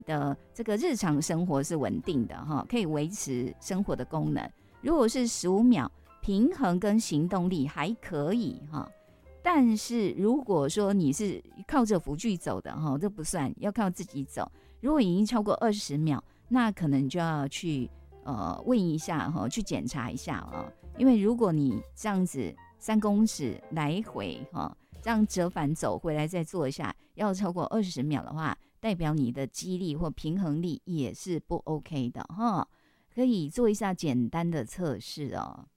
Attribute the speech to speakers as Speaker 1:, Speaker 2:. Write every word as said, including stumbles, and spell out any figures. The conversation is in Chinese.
Speaker 1: 的这个日常生活是稳定的哈，可以维持生活的功能。如果是十五秒，平衡跟行动力还可以哈。但是如果说你是靠着辅具走的哈，这不算，要靠自己走。如果已经超过二十秒，那可能就要去呃问一下哈，去检查一下啊。因为如果你这样子三公尺来回哈，这样折返走回来再做一下，要超过二十秒的话，代表你的肌力或平衡力也是不 OK 的哈。可以做一下简单的测试哦。